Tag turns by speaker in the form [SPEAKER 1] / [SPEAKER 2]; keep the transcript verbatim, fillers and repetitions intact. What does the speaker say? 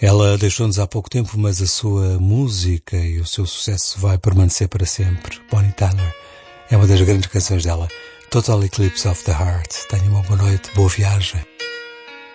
[SPEAKER 1] Ela deixou-nos há pouco tempo, mas a sua música e o seu sucesso vai permanecer para sempre. Bonnie Tyler é uma das grandes canções dela. Total Eclipse of the Heart. Tenha uma boa noite, boa viagem.